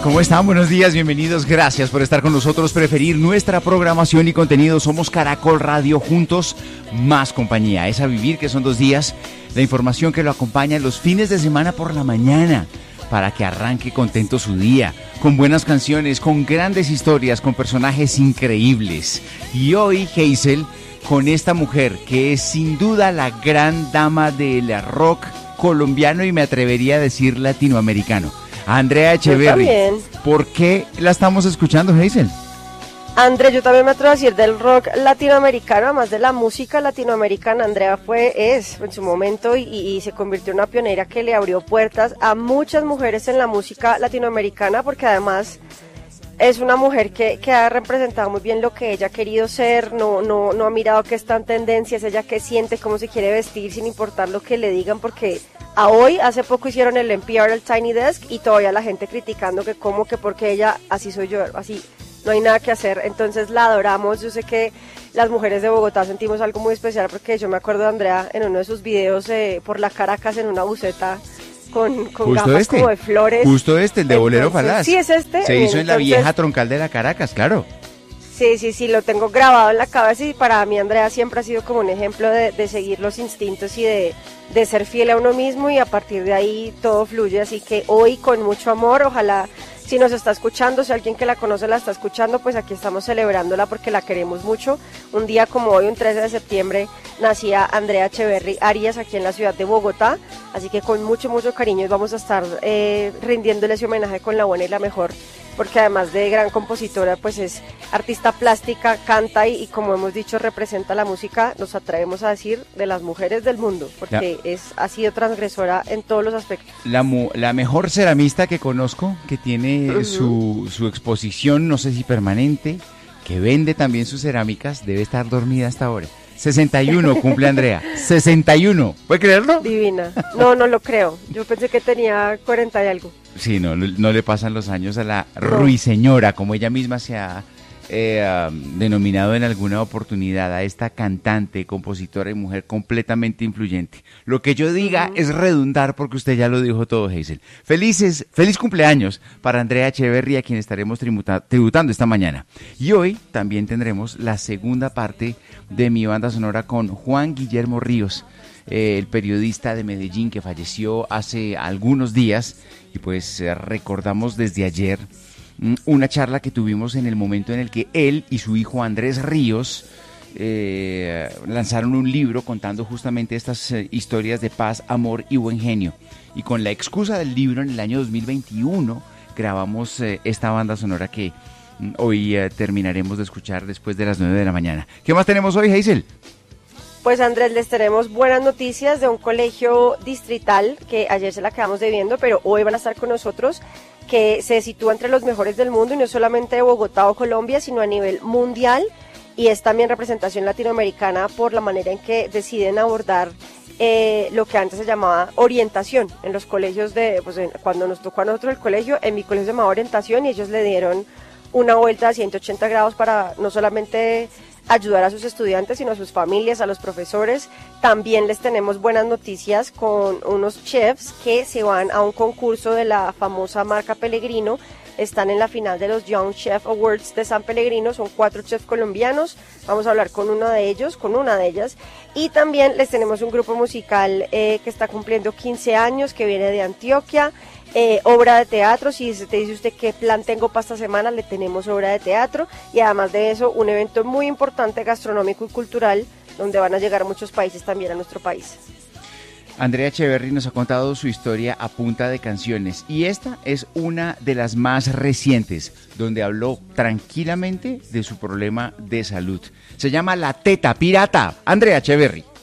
¿Cómo están? Buenos días, bienvenidos. Gracias por estar con nosotros, preferir nuestra programación y contenido. Somos Caracol Radio, juntos, más compañía. Es a vivir, que son 2 días. La información que lo acompaña los fines de semana por la mañana, para que arranque contento su día, con buenas canciones, con grandes historias, con personajes increíbles. Y hoy, Hazel, con esta mujer que es sin duda la gran dama del rock colombiano y me atrevería a decir latinoamericano. Andrea Echeverry. ¿Por qué la estamos escuchando, Hazel? André, yo también me atrevo a decir del rock latinoamericano, además de la música latinoamericana. Andrea es en su momento y se convirtió en una pionera que le abrió puertas a muchas mujeres en la música latinoamericana, porque además es una mujer que ha representado muy bien lo que ella ha querido ser, no ha mirado qué está en tendencia, es ella que siente, cómo se quiere vestir, sin importar lo que le digan, porque hace poco hicieron el NPR, el Tiny Desk, y todavía la gente criticando que cómo, que porque ella, así soy yo, así, no hay nada que hacer. Entonces la adoramos. Yo sé que las mujeres de Bogotá sentimos algo muy especial, porque yo me acuerdo de Andrea en uno de sus videos por la Caracas en una buceta con gafas como de flores. Justo el de Bolero Falaz. Sí, es este. Se hizo en la vieja troncal de la Caracas, claro. Sí, lo tengo grabado en la cabeza, y para mí Andrea siempre ha sido como un ejemplo de seguir los instintos y de ser fiel a uno mismo, y a partir de ahí todo fluye. Así que hoy, con mucho amor, ojalá, si nos está escuchando, si alguien que la conoce la está escuchando, pues aquí estamos celebrándola porque la queremos mucho. Un día como hoy, un 13 de septiembre, nacía Andrea Echeverry Arias aquí en la ciudad de Bogotá, así que con mucho cariño vamos a estar rindiéndole ese homenaje con la buena y la mejor, porque además de gran compositora, pues es artista plástica, canta y como hemos dicho, representa la música, nos atrevemos a decir, de las mujeres del mundo, porque ha sido transgresora en todos los aspectos. La mejor ceramista que conozco, que tiene su exposición, no sé si permanente, que vende también sus cerámicas, debe estar dormida hasta ahora. 61 cumple Andrea, 61, ¿puede creerlo? Divina, no lo creo, yo pensé que tenía 40 y algo. Sí, no le pasan los años a la ruiseñora, como ella misma se ha denominado en alguna oportunidad, a esta cantante, compositora y mujer completamente influyente. Lo que yo diga es redundar, porque usted ya lo dijo todo, Hazel. Feliz cumpleaños para Andrea Echeverry, a quien estaremos tributando esta mañana. Y hoy también tendremos la segunda parte de mi banda sonora con Juan Guillermo Ríos, el periodista de Medellín que falleció hace algunos días, y pues recordamos desde ayer una charla que tuvimos en el momento en el que él y su hijo Andrés Ríos lanzaron un libro contando justamente estas historias de paz, amor y buen genio. Y con la excusa del libro, en el año 2021 grabamos esta banda sonora que hoy terminaremos de escuchar después de las 9 de la mañana. ¿Qué más tenemos hoy, Hazel? Pues Andrés, les tenemos buenas noticias de un colegio distrital que ayer se la quedamos debiendo, pero hoy van a estar con nosotros, que se sitúa entre los mejores del mundo, y no solamente de Bogotá o Colombia, sino a nivel mundial, y es también representación latinoamericana por la manera en que deciden abordar lo que antes se llamaba orientación en los colegios cuando nos tocó a nosotros el colegio, en mi colegio se llamaba orientación, y ellos le dieron una vuelta a 180 grados para no solamente ayudar a sus estudiantes, sino a sus familias, a los profesores. También les tenemos buenas noticias con unos chefs que se van a un concurso de la famosa marca Pellegrino. Están en la final de los Young Chef Awards de San Pellegrino, son 4 chefs colombianos. Vamos a hablar con una de ellas, y también les tenemos un grupo musical que está cumpliendo 15 años, que viene de Antioquia. Obra de teatro, si te dice usted qué plan tengo para esta semana, le tenemos obra de teatro, y además de eso un evento muy importante gastronómico y cultural, donde van a llegar muchos países también a nuestro país. Andrea Echeverry nos ha contado su historia a punta de canciones, y esta es una de las más recientes, donde habló tranquilamente de su problema de salud. Se llama La Teta Pirata. Andrea Echeverry.